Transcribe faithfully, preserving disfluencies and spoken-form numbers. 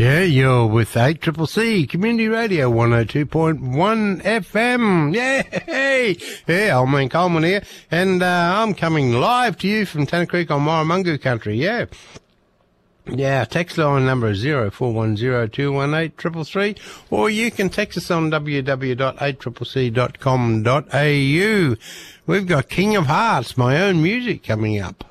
Yeah, you're with eight C C C, Community Radio one oh two point one F M. Yeah, hey, yeah, old man Coleman here, and uh, I'm coming live to you from Tanner Creek on Warramungu country, yeah. Yeah, text line number is zero four one zero two one eight three three three, or you can text us on w w w dot eight c c c dot com dot a u. We've got King of Hearts, my own music, coming up.